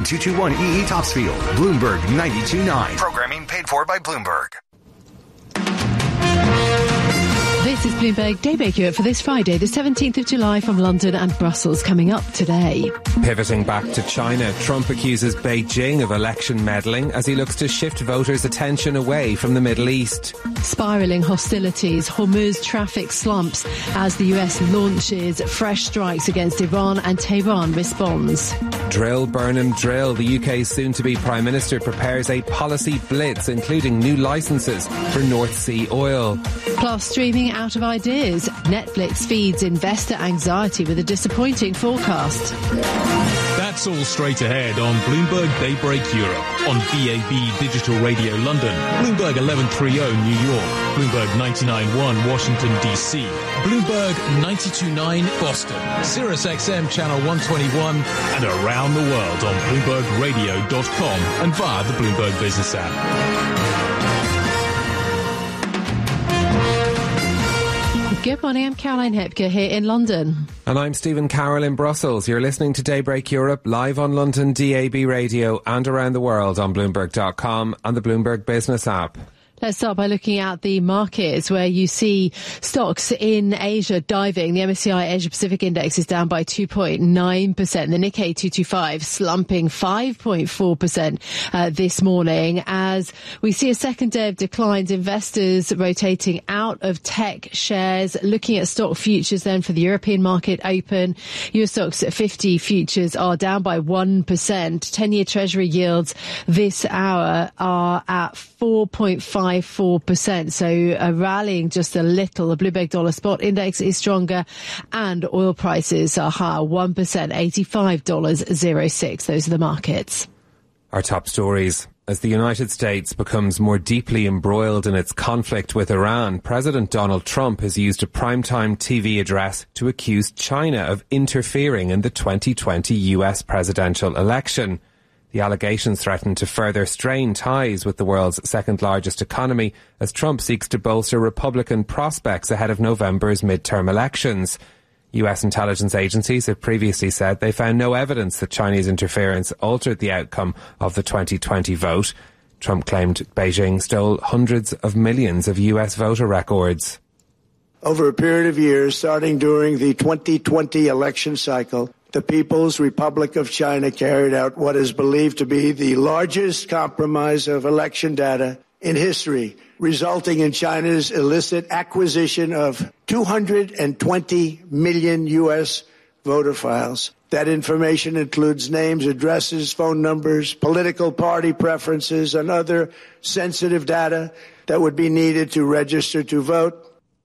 221EE Topsfield, Bloomberg 92.9. Programming paid for by Bloomberg. This is Bloomberg Daybreak Europe for this Friday, the 17th of July, from London and Brussels. Coming up today. Pivoting back to China, Trump accuses Beijing of election meddling as he looks to shift voters' attention away from the Middle East. Spiralling hostilities, Hormuz traffic slumps as the US launches fresh strikes against Iran and Tehran responds. Drill, Burnham, drill. The UK's soon-to-be Prime Minister prepares a policy blitz, including new licences for North Sea oil. Plus, streaming out of ideas. Netflix feeds investor anxiety with a disappointing forecast. That's all straight ahead on Bloomberg Daybreak Europe, on DAB Digital Radio London, Bloomberg 1130 New York, Bloomberg 99.1 Washington DC, Bloomberg 92.9 Boston, Sirius XM Channel 121, and around the world on BloombergRadio.com and via the Bloomberg Business app. Good morning, I'm Caroline Hepker here in London. And I'm Stephen Carroll in Brussels. You're listening to Daybreak Europe live on London DAB Radio and around the world on Bloomberg.com and the Bloomberg Business app. Let's start by looking at the markets, where you see stocks in Asia diving. The MSCI Asia Pacific Index is down by 2.9%. The Nikkei 225 slumping 5.4% this morning, as we see a second day of declines. Investors rotating out of tech shares. Looking at stock futures then for the European market open. US stocks 50 futures are down by 1%. 10-year Treasury yields this hour are at 4.54%, so rallying just a little. The Bloomberg Dollar Spot Index is stronger, and oil prices are higher, 1%, $85.06. Those are the markets. Our top stories. As the United States becomes more deeply embroiled in its conflict with Iran, President Donald Trump has used a primetime TV address to accuse China of interfering in the 2020 US presidential election. The allegations threaten to further strain ties with the world's second largest economy as Trump seeks to bolster Republican prospects ahead of November's midterm elections. US intelligence agencies have previously said they found no evidence that Chinese interference altered the outcome of the 2020 vote. Trump claimed Beijing stole hundreds of millions of US voter records. Over a period of years, starting during the 2020 election cycle, the People's Republic of China carried out what is believed to be the largest compromise of election data in history, resulting in China's illicit acquisition of 220 million U.S. voter files. That information includes names, addresses, phone numbers, political party preferences, and other sensitive data that would be needed to register to vote.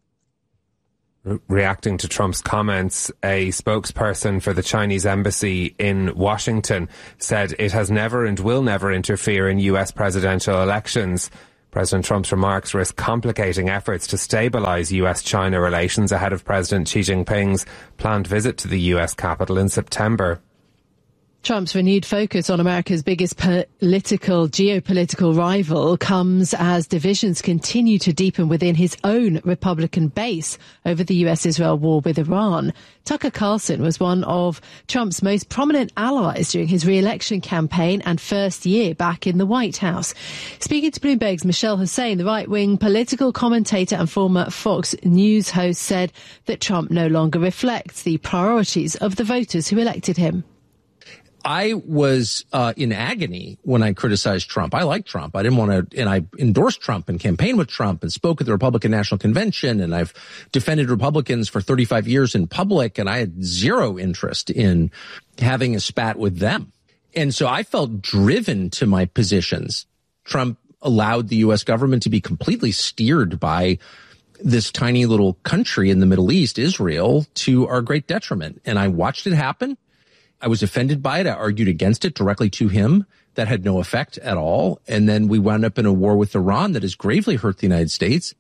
Reacting to Trump's comments, a spokesperson for the Chinese embassy in Washington said it has never and will never interfere in US presidential elections. President Trump's remarks risk complicating efforts to stabilise US-China relations ahead of President Xi Jinping's planned visit to the US capital in September. Trump's renewed focus on America's biggest geopolitical rival comes as divisions continue to deepen within his own Republican base over the US-Israel war with Iran. Tucker Carlson was one of Trump's most prominent allies during his re-election campaign and first year back in the White House. Speaking to Bloomberg's Michelle Hussein, the right-wing political commentator and former Fox News host said that Trump no longer reflects the priorities of the voters who elected him. I was in agony when I criticized Trump. I like Trump. I didn't want to, and I endorsed Trump and campaigned with Trump and spoke at the Republican National Convention, and I've defended Republicans for 35 years in public, and I had zero interest in having a spat with them. And so I felt driven to my positions. Trump allowed the U.S. government to be completely steered by this tiny little country in the Middle East, Israel, to our great detriment. And I watched it happen. I was offended by it. I argued against it directly to him. That had no effect at all. And then we wound up in a war with Iran that has gravely hurt the United States.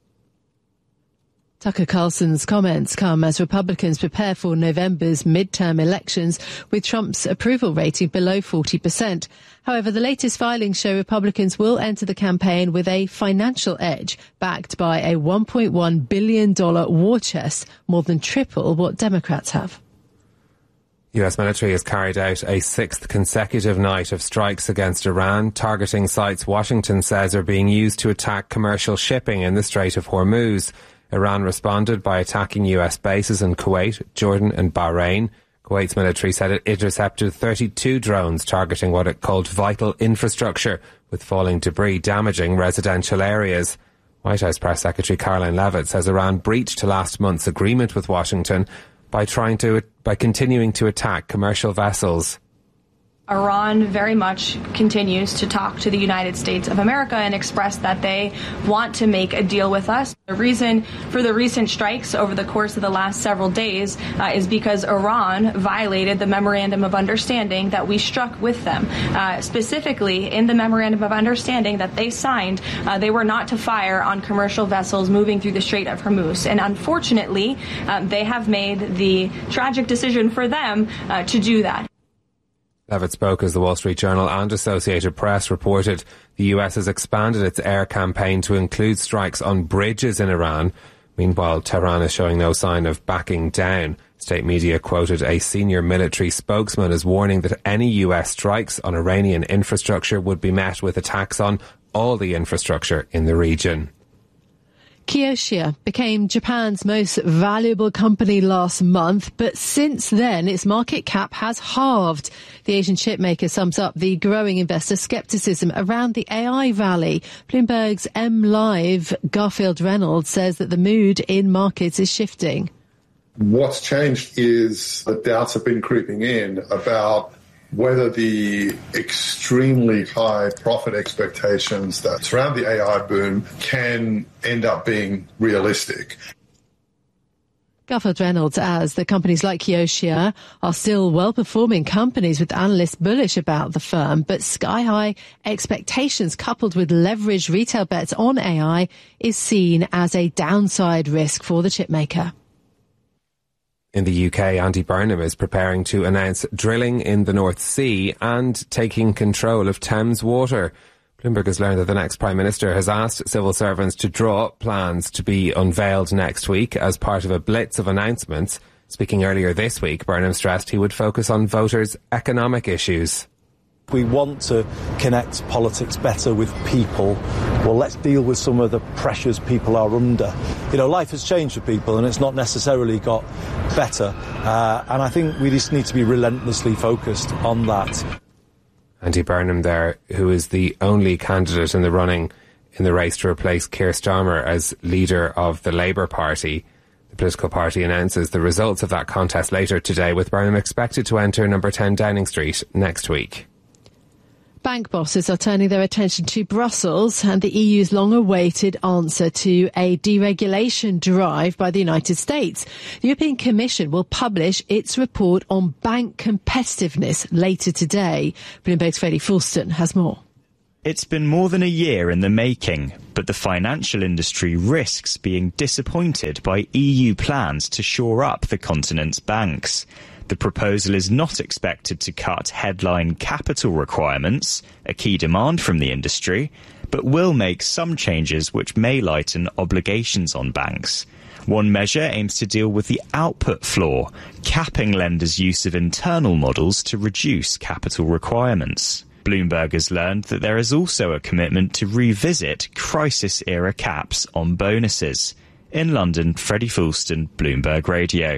Tucker Carlson's comments come as Republicans prepare for November's midterm elections with Trump's approval rating below 40%. However, the latest filings show Republicans will enter the campaign with a financial edge, backed by a $1.1 billion war chest, more than triple what Democrats have. US military has carried out a sixth consecutive night of strikes against Iran, targeting sites Washington says are being used to attack commercial shipping in the Strait of Hormuz. Iran responded by attacking US bases in Kuwait, Jordan and Bahrain. Kuwait's military said it intercepted 32 drones targeting what it called vital infrastructure, with falling debris damaging residential areas. White House Press Secretary Caroline Leavitt says Iran breached last month's agreement with Washington by continuing to attack commercial vessels. Iran very much continues to talk to the United States of America and express that they want to make a deal with us. The reason for the recent strikes over the course of the last several days is because Iran violated the Memorandum of Understanding that we struck with them. Specifically, in the Memorandum of Understanding that they signed, they were not to fire on commercial vessels moving through the Strait of Hormuz. And unfortunately, they have made the tragic decision for them to do that. Leavitt spoke as the Wall Street Journal and Associated Press reported the US has expanded its air campaign to include strikes on bridges in Iran. Meanwhile, Tehran is showing no sign of backing down. State media quoted a senior military spokesman as warning that any US strikes on Iranian infrastructure would be met with attacks on all the infrastructure in the region. Kioxia became Japan's most valuable company last month, but since then its market cap has halved. The Asian chipmaker sums up the growing investor skepticism around the AI valley. Bloomberg's MLive Garfield Reynolds says that the mood in markets is shifting. What's changed is the doubts have been creeping in about whether the extremely high profit expectations that surround the AI boom can end up being realistic. Garfield Reynolds adds that companies like Kioxia are still well-performing companies with analysts bullish about the firm, but sky-high expectations coupled with leveraged retail bets on AI is seen as a downside risk for the chipmaker. In the UK, Andy Burnham is preparing to announce drilling in the North Sea and taking control of Thames Water. Bloomberg has learned that the next Prime Minister has asked civil servants to draw up plans to be unveiled next week as part of a blitz of announcements. Speaking earlier this week, Burnham stressed he would focus on voters' economic issues. We want to connect politics better with people. Well, let's deal with some of the pressures people are under. You know, life has changed for people and it's not necessarily got better. And I think we just need to be relentlessly focused on that. Andy Burnham there, who is the only candidate in the running in the race to replace Keir Starmer as leader of the Labour Party. The political party announces the results of that contest later today, with Burnham expected to enter number 10 Downing Street next week. Bank bosses are turning their attention to Brussels and the EU's long-awaited answer to a deregulation drive by the United States. The European Commission will publish its report on bank competitiveness later today. Bloomberg's Freddie Fulston has more. It's been more than a year in the making, but the financial industry risks being disappointed by EU plans to shore up the continent's banks. The proposal is not expected to cut headline capital requirements, a key demand from the industry, but will make some changes which may lighten obligations on banks. One measure aims to deal with the output floor, capping lenders' use of internal models to reduce capital requirements. Bloomberg has learned that there is also a commitment to revisit crisis-era caps on bonuses. In London, Freddie Fulston, Bloomberg Radio.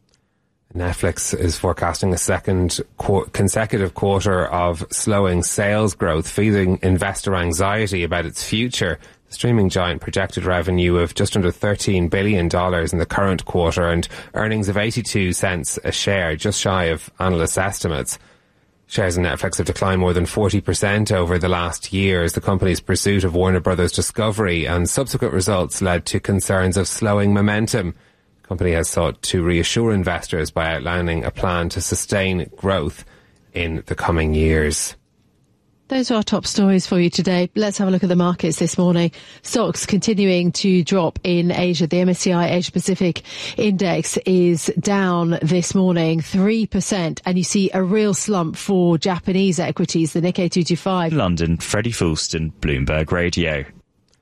Netflix is forecasting a second consecutive quarter of slowing sales growth, feeding investor anxiety about its future. The streaming giant projected revenue of just under $13 billion in the current quarter and earnings of 82 cents a share, just shy of analysts' estimates. Shares in Netflix have declined more than 40% over the last year as the company's pursuit of Warner Brothers Discovery and subsequent results led to concerns of slowing momentum. The company has sought to reassure investors by outlining a plan to sustain growth in the coming years. Those are our top stories for you today. Let's have a look at the markets this morning. Stocks continuing to drop in Asia. The MSCI Asia Pacific Index is down this morning 3%, and you see a real slump for Japanese equities. The Nikkei 225. London, Freddie Fulston, Bloomberg Radio.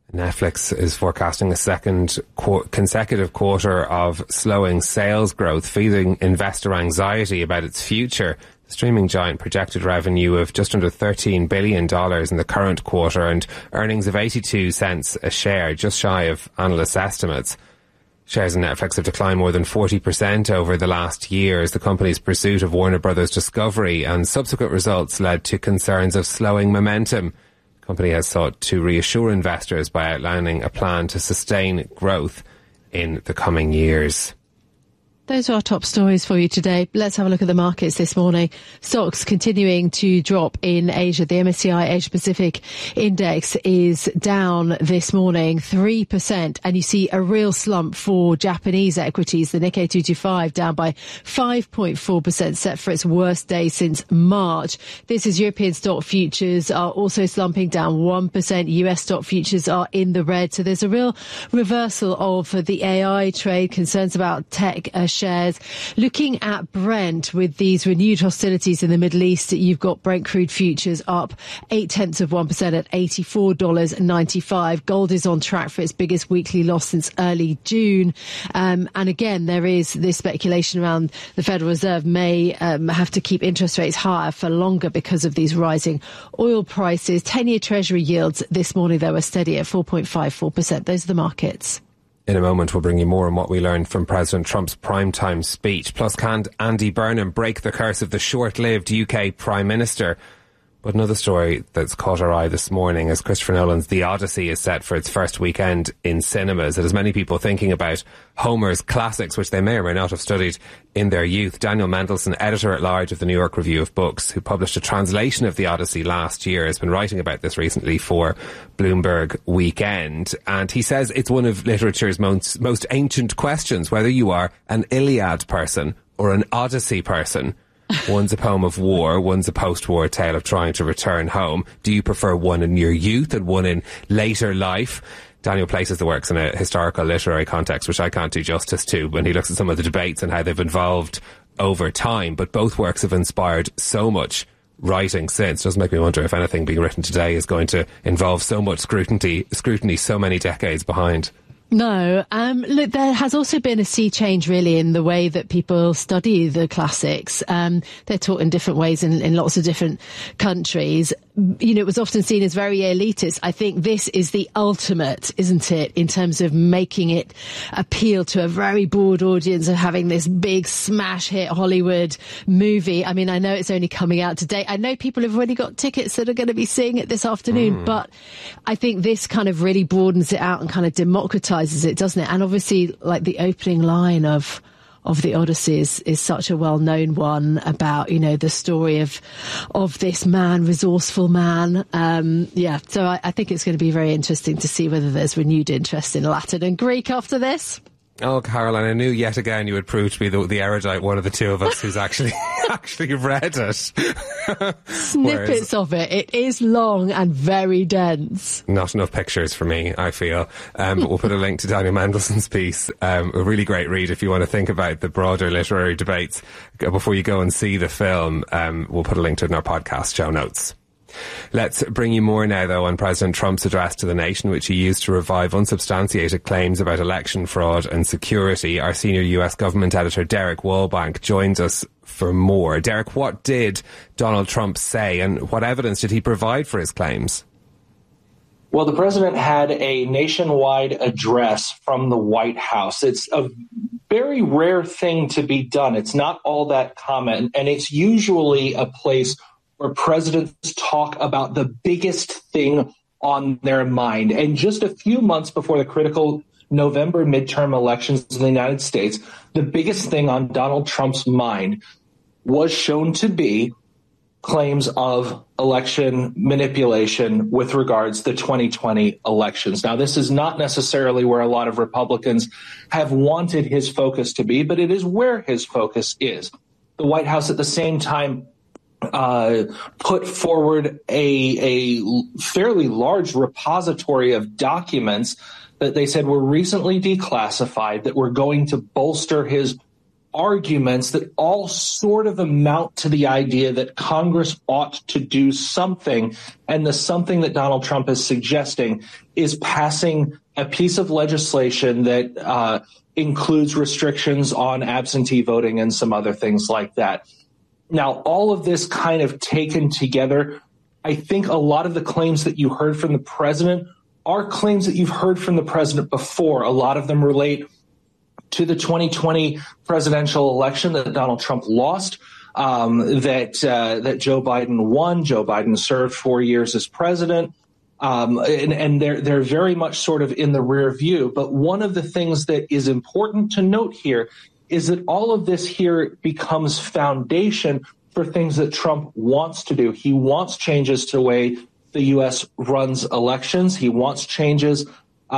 Netflix is forecasting a second consecutive quarter of slowing sales growth, feeding investor anxiety about its future. The streaming giant projected revenue of just under $13 billion in the current quarter and earnings of 82 cents a share, just shy of analysts' estimates. Shares in Netflix have declined more than 40% over the last year as the company's pursuit of Warner Brothers Discovery and subsequent results led to concerns of slowing momentum. The company has sought to reassure investors by outlining a plan to sustain growth in the coming years. Those are our top stories for you today. Let's have a look at the markets this morning. Stocks continuing to drop in Asia. The MSCI Asia Pacific Index is down this morning 3%, and you see a real slump for Japanese equities. The Nikkei 225 down by 5.4%, set for its worst day since March. This is European stock futures are also slumping, down 1%. US stock futures are in the red. So there's a real reversal of the AI trade, concerns about tech shares. Looking at Brent, with these renewed hostilities in the Middle East, you've got Brent crude futures up 0.8% at $84.95. Gold is on track for its biggest weekly loss since early June. And again, there is this speculation around the Federal Reserve may have to keep interest rates higher for longer because of these rising oil prices. 10-year Treasury yields this morning, though, are steady at 4.54%. Those are the markets. In a moment, we'll bring you more on what we learned from President Trump's primetime speech. Plus, can Andy Burnham break the curse of the short-lived UK Prime Minister? But another story that's caught our eye this morning is Christopher Nolan's The Odyssey is set for its first weekend in cinemas. It has many people thinking about Homer's classics, which they may or may not have studied in their youth. Daniel Mendelsohn, editor-at-large of the New York Review of Books, who published a translation of The Odyssey last year, has been writing about this recently for Bloomberg Weekend. And he says it's one of literature's most ancient questions, whether you are an Iliad person or an Odyssey person. One's a poem of war, one's a post-war tale of trying to return home. Do you prefer one in your youth and one in later life? Daniel places the works in a historical literary context, which I can't do justice to, when he looks at some of the debates and how they've evolved over time. But both works have inspired so much writing since. It does make me wonder if anything being written today is going to involve so much scrutiny so many decades behind. No. Look, there has also been a sea change, really, in the way that people study the classics. They're taught in different ways in lots of different countries. You know, it was often seen as very elitist. I think this is the ultimate, isn't it, in terms of making it appeal to a very broad audience of having this big smash hit Hollywood movie. I mean, I know it's only coming out today. I know people have already got tickets that are going to be seeing it this afternoon, but I think this kind of really broadens it out and kind of democratizes it, doesn't it? And obviously, like, the opening line of the Odyssey is such a well-known one about, you know, the story of this man, resourceful man. So I think it's going to be very interesting to see whether there's renewed interest in Latin and Greek after this. Oh, Caroline, I knew yet again you would prove to be the erudite one of the two of us who's actually read it. Snippets of it. It is long and very dense. Not enough pictures for me, I feel. But we'll put a link to Daniel Mendelsohn's piece. A really great read if you want to think about the broader literary debates before you go and see the film. We'll put a link to it in our podcast show notes. Let's bring you more now, though, on President Trump's address to the nation, which he used to revive unsubstantiated claims about election fraud and security. Our senior US government editor, Derek Wallbank, joins us for more. Derek, what did Donald Trump say, and what evidence did he provide for his claims? Well, the president had a nationwide address from the White House. It's a very rare thing to be done. It's not all that common, and it's usually a place where presidents talk about the biggest thing on their mind. And just a few months before the critical November midterm elections in the United States, the biggest thing on Donald Trump's mind was shown to be claims of election manipulation with regards to the 2020 elections. Now, this is not necessarily where a lot of Republicans have wanted his focus to be, but it is where his focus is. The White House at the same time put forward a fairly large repository of documents that they said were recently declassified that were going to bolster his arguments that all sort of amount to the idea that Congress ought to do something. And the something that Donald Trump is suggesting is passing a piece of legislation that includes restrictions on absentee voting and some other things like that. Now, all of this kind of taken together, I think a lot of the claims that you heard from the president are claims that you've heard from the president before. A lot of them relate to the 2020 presidential election that Donald Trump lost, that Joe Biden won. Joe Biden served 4 years as president. And they're very much sort of in the rear view. But one of the things that is important to note here is that all of this here becomes foundation for things that Trump wants to do. He wants changes to the way the U.S. runs elections. He wants changes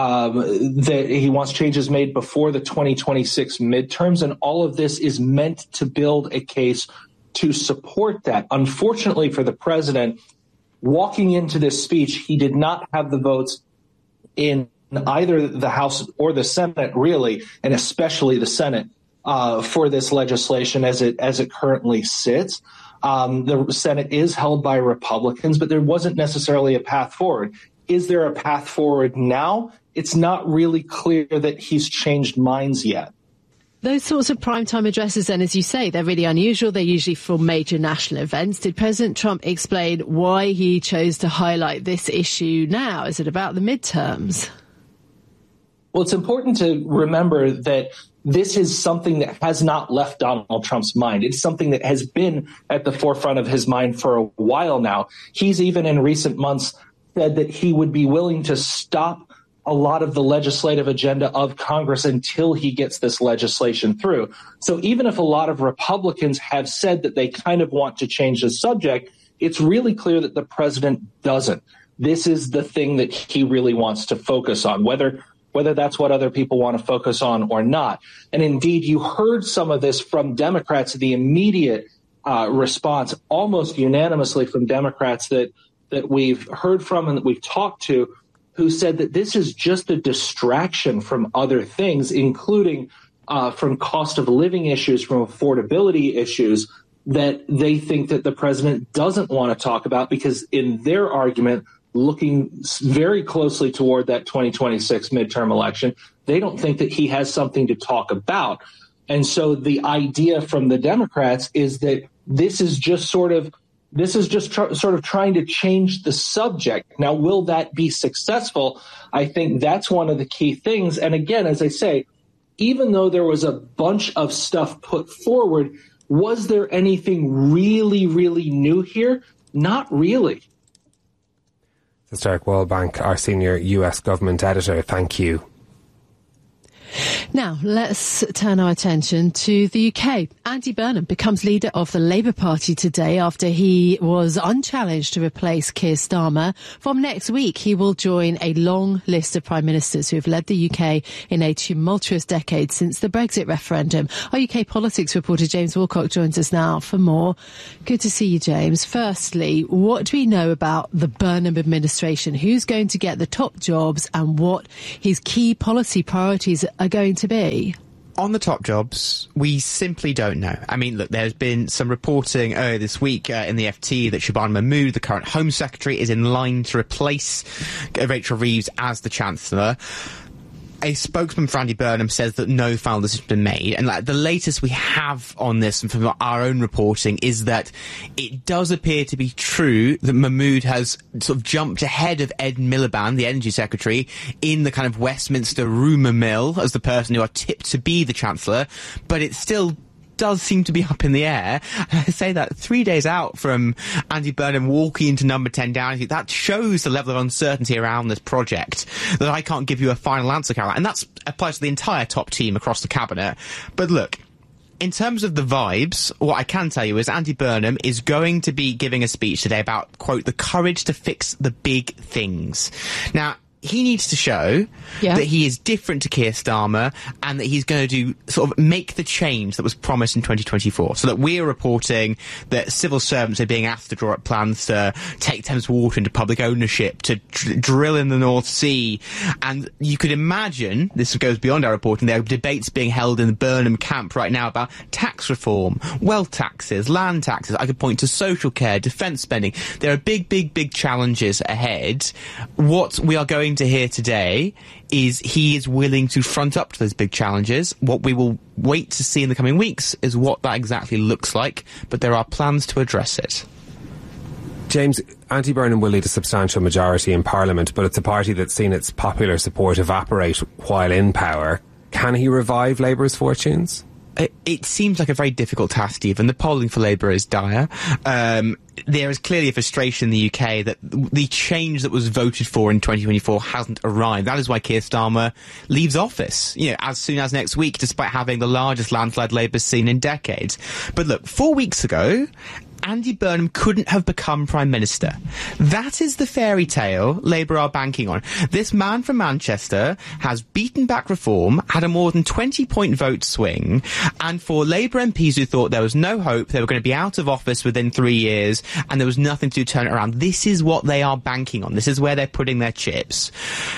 made before the 2026 midterms. And all of this is meant to build a case to support that. Unfortunately for the president, walking into this speech, he did not have the votes in either the House or the Senate, really, and especially the Senate, for this legislation as it currently sits. The Senate is held by Republicans, but there wasn't necessarily a path forward. Is there a path forward now? It's not really clear that he's changed minds yet. Those sorts of primetime addresses, then, as you say, they're really unusual. They're usually for major national events. Did President Trump explain why he chose to highlight this issue now? Is it about the midterms? Well, it's important to remember that this is something that has not left Donald Trump's mind. It's something that has been at the forefront of his mind for a while now. He's even in recent months said that he would be willing to stop a lot of the legislative agenda of Congress until he gets this legislation through. So even if a lot of Republicans have said that they kind of want to change the subject, it's really clear that the president doesn't. This is the thing that he really wants to focus on, whether that's what other people want to focus on or not. And indeed, you heard some of this from Democrats, the immediate response, almost unanimously from Democrats that we've heard from and that we've talked to, who said that this is just a distraction from other things, including from cost of living issues, from affordability issues that they think that the president doesn't want to talk about because in their argument, looking very closely toward that 2026 midterm election, they don't think that he has something to talk about. And so the idea from the Democrats is that this is just sort of trying to change the subject. Now, will that be successful? I think that's one of the key things. And again, as I say, even though there was a bunch of stuff put forward, was there anything really, really new here? Not really. That's Derek Wallbank, our senior US government editor. Thank you. Now, let's turn our attention to the UK. Andy Burnham becomes leader of the Labour Party today after he was unchallenged to replace Keir Starmer. From next week, he will join a long list of prime ministers who have led the UK in a tumultuous decade since the Brexit referendum. Our UK politics reporter James Wilcock joins us now for more. Good to see you, James. Firstly, what do we know about the Burnham administration? Who's going to get the top jobs and what his key policy priorities are going to be? On the top jobs, we simply don't know. I mean, look, there's been some reporting earlier this week in the FT that Shabana Mahmood, the current Home Secretary, is in line to replace Rachel Reeves as the Chancellor. A spokesman for Andy Burnham says that no final decision has been made. And the latest we have on this and from our own reporting is that it does appear to be true that Mahmood has sort of jumped ahead of Ed Miliband, the Energy Secretary, in the kind of Westminster rumour mill as the person who are tipped to be the Chancellor. But it still does seem to be up in the air. And I say that 3 days out from Andy Burnham walking into number 10 Downing, that shows the level of uncertainty around this project, that I can't give you a final answer, Caroline. And that applies to the entire top team across the cabinet. But look, in terms of the vibes, what I can tell you is Andy Burnham is going to be giving a speech today about, quote, the courage to fix the big things. Now, he needs to show that he is different to Keir Starmer and that he's going to make the change that was promised in 2024. So that we're reporting that civil servants are being asked to draw up plans to take Thames Water into public ownership, to drill in the North Sea. And you could imagine, this goes beyond our reporting, there are debates being held in the Burnham camp right now about tax reform, wealth taxes, land taxes. I could point to social care, defence spending. There are big, big, big challenges ahead. What we are going to hear today is he is willing to front up to those big challenges. What we will wait to see in the coming weeks is what that exactly looks like, but there are plans to address it. James, Andy Burnham will lead a substantial majority in Parliament, but it's a party that's seen its popular support evaporate while in power. Can he revive Labour's fortunes? It seems like a very difficult task, Stephen. The polling for Labour is dire. There is clearly a frustration in the UK that the change that was voted for in 2024 hasn't arrived. That is why Keir Starmer leaves office, as soon as next week, despite having the largest landslide Labour's seen in decades. But look, 4 weeks ago, Andy Burnham couldn't have become Prime Minister. That is the fairy tale Labour are banking on. This man from Manchester has beaten back reform, had a more than 20-point vote swing, and for Labour MPs who thought there was no hope, they were going to be out of office within 3 years, and there was nothing to turn it around, this is what they are banking on. This is where they're putting their chips.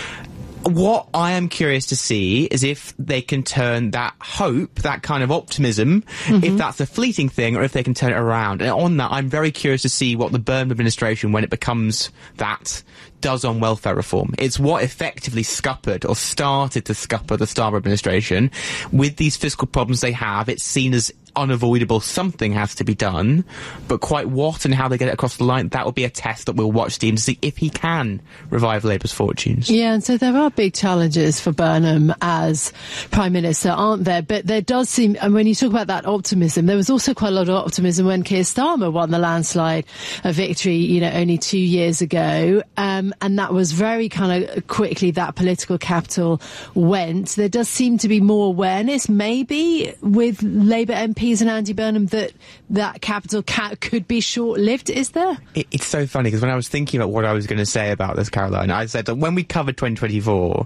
What I am curious to see is if they can turn that hope, that kind of optimism, if that's a fleeting thing, or if they can turn it around. And on that, I'm very curious to see what the Burnham administration, when it becomes that, does on welfare reform. It's what effectively scuppered or started to scupper the Starmer administration. With these fiscal problems they have, it's seen as unavoidable. Something has to be done, but quite what and how they get it across the line, that will be a test that we'll watch Steve to see if he can revive Labour's fortunes. Yeah, and so there are big challenges for Burnham as Prime Minister, aren't there? But there does seem, and when you talk about that optimism, there was also quite a lot of optimism when Keir Starmer won the landslide victory, only 2 years ago. And that was very kind of quickly that political capital went. There does seem to be more awareness, maybe, with Labour MPs and Andy Burnham that capital could be short-lived, is there? It's so funny, because when I was thinking about what I was going to say about this, Caroline, I said that when we covered 2024,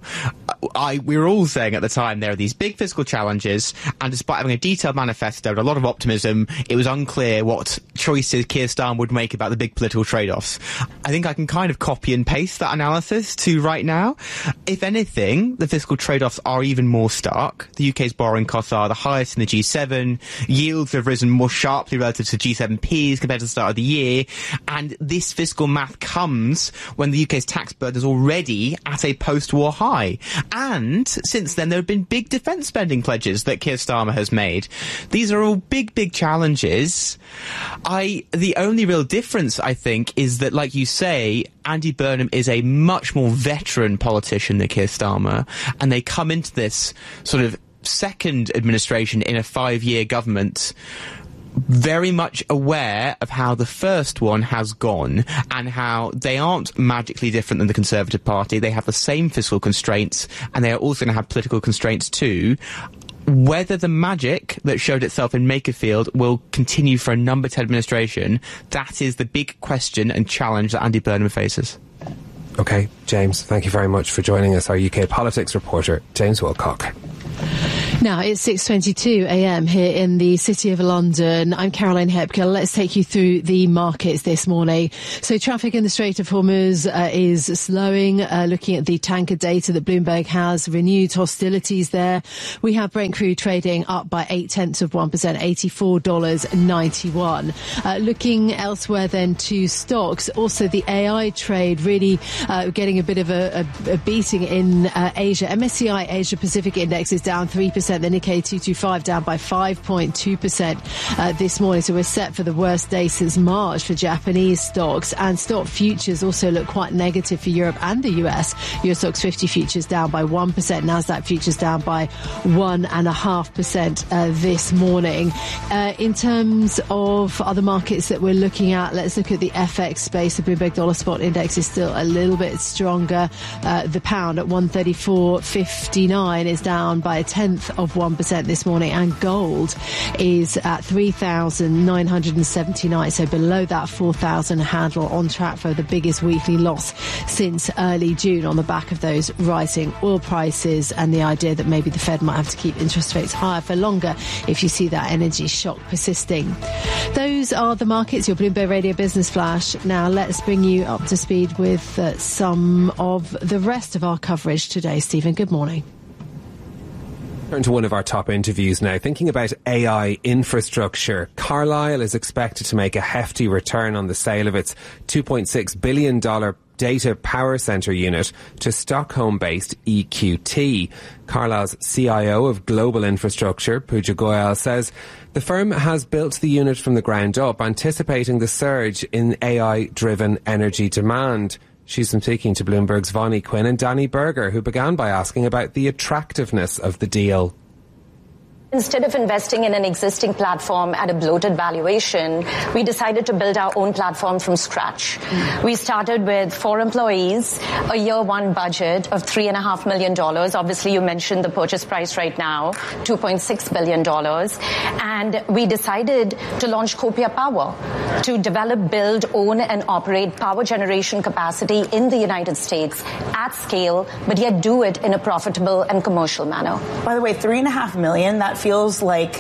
we were all saying at the time there are these big fiscal challenges, and despite having a detailed manifesto and a lot of optimism, it was unclear what choices Keir Starmer would make about the big political trade-offs. I think I can kind of copy and paste that analysis to right now. If anything, the fiscal trade-offs are even more stark. The UK's borrowing costs are the highest in the G7. Yields have risen more sharply relative to G7Ps compared to the start of the year. And this fiscal math comes when the UK's tax burden is already at a post-war high. And since then, there have been big defence spending pledges that Keir Starmer has made. These are all big, big challenges. The only real difference, I think, is that, like you say, Andy Burnham is a much more veteran politician than Keir Starmer, and they come into this sort of second administration in a 5-year government very much aware of how the first one has gone and how they aren't magically different than the Conservative Party. They have the same fiscal constraints, and they are also going to have political constraints too. Whether the magic that showed itself in Makerfield will continue for a number 10 administration, that is the big question and challenge that Andy Burnham faces. OK, James, thank you very much for joining us, our UK politics reporter, James Wilcock. Now, it's 6:22 a.m. here in the City of London. I'm Caroline Hepker. Let's take you through the markets this morning. So traffic in the Strait of Hormuz is slowing. Looking at the tanker data that Bloomberg has, renewed hostilities there. We have Brent crude trading up by 0.8%, $84.91. Looking elsewhere then to stocks, also the AI trade really getting a bit of a beating in Asia. MSCI Asia Pacific Index is down 3%. The Nikkei 225 down by 5.2% this morning. So we're set for the worst day since March for Japanese stocks. And stock futures also look quite negative for Europe and the US. US stocks 50 futures down by 1%. Nasdaq futures down by 1.5% this morning. In terms of other markets that we're looking at, let's look at the FX space. The Bloomberg Dollar Spot Index is still a little bit stronger. The pound at 134.59 is down by 0.1% of 1% this morning, and gold is at 3,979, so below that 4,000 handle, on track for the biggest weekly loss since early June on the back of those rising oil prices and the idea that maybe the Fed might have to keep interest rates higher for longer if you see that energy shock persisting. Those are the markets, your Bloomberg Radio Business Flash. Now let's bring you up to speed with some of the rest of our coverage today. Stephen, good morning. Turn to one of our top interviews now. Thinking about AI infrastructure, Carlyle is expected to make a hefty return on the sale of its $2.6 billion data power centre unit to Stockholm-based EQT. Carlyle's CIO of Global Infrastructure, Pooja Goyal, says the firm has built the unit from the ground up, anticipating the surge in AI-driven energy demand. She's been speaking to Bloomberg's Vonnie Quinn and Danny Berger, who began by asking about the attractiveness of the deal. Instead of investing in an existing platform at a bloated valuation, we decided to build our own platform from scratch. We started with 4 employees, a year one budget of $3.5 million. Obviously, you mentioned the purchase price right now, $2.6 billion. And we decided to launch Copia Power to develop, build, own, and operate power generation capacity in the United States at scale, but yet do it in a profitable and commercial manner. By the way, $3.5 million, that feels like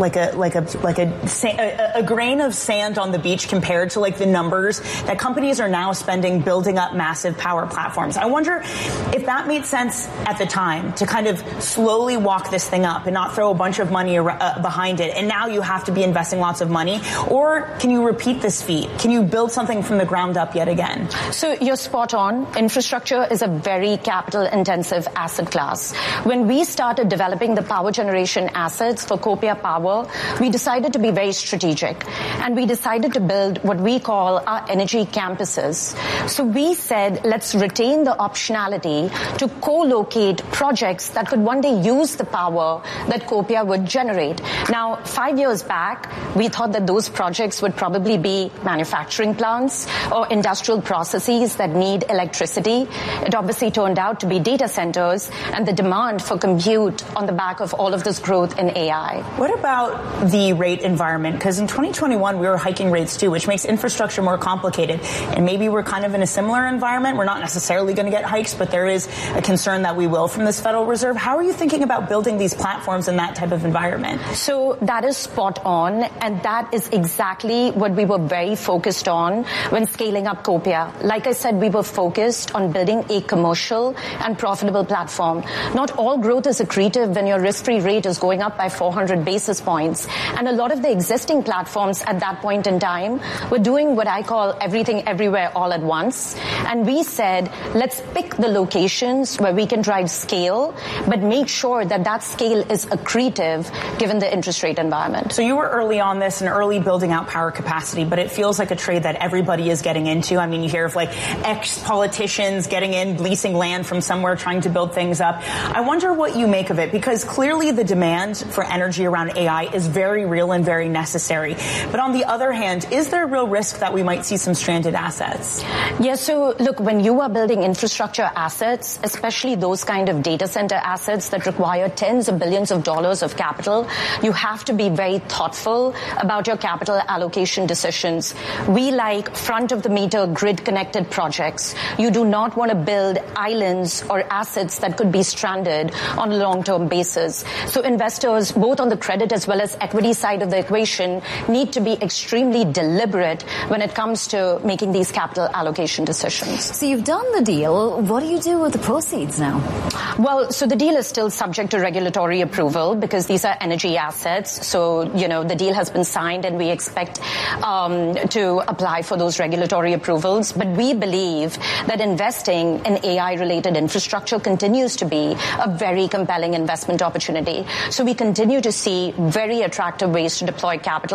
a grain of sand on the beach compared to like the numbers that companies are now spending building up massive power platforms. I wonder if that made sense at the time to kind of slowly walk this thing up and not throw a bunch of money behind it. And now you have to be investing lots of money. Or can you repeat this feat? Can you build something from the ground up yet again? So you're spot on. Infrastructure is a very capital intensive asset class. When we started developing the power generation assets for Copia Power, we decided to be very strategic, and we decided to build what we call our energy campuses. So we said, let's retain the optionality to co-locate projects that could one day use the power that Copia would generate. Now, 5 years back, we thought that those projects would probably be manufacturing plants or industrial processes that need electricity. It obviously turned out to be data centers and the demand for compute on the back of all of this growth in AI. What about the rate environment? Because in 2021, we were hiking rates too, which makes infrastructure more complicated. And maybe we're kind of in a similar environment. We're not necessarily going to get hikes, but there is a concern that we will from this Federal Reserve. How are you thinking about building these platforms in that type of environment? So that is spot on. And that is exactly what we were very focused on when scaling up Copia. Like I said, we were focused on building a commercial and profitable platform. Not all growth is accretive when your risk-free rate is going up by 400 basis points. And a lot of the existing platforms at that point in time were doing what I call everything everywhere all at once. And we said, let's pick the locations where we can drive scale, but make sure that that scale is accretive given the interest rate environment. So you were early on this and early building out power capacity, but it feels like a trade that everybody is getting into. I mean, you hear of like ex-politicians getting in, leasing land from somewhere, trying to build things up. I wonder what you make of it, because clearly the demand for energy around AI is very real and very necessary. But on the other hand, is there a real risk that we might see some stranded assets? Yeah, so look, when you are building infrastructure assets, especially those kind of data center assets that require tens of billions of dollars of capital, you have to be very thoughtful about your capital allocation decisions. We like front-of-the-meter grid-connected projects. You do not want to build islands or assets that could be stranded on a long-term basis. So investors, both on the credit as well as equity side of the equation, need to be extremely deliberate when it comes to making these capital allocation decisions. So you've done the deal. What do you do with the proceeds now? Well, so the deal is still subject to regulatory approval because these are energy assets. So, you know, the deal has been signed and we expect to apply for those regulatory approvals. But we believe that investing in AI-related infrastructure continues to be a very compelling investment opportunity. So we continue to see very attractive ways to deploy capital.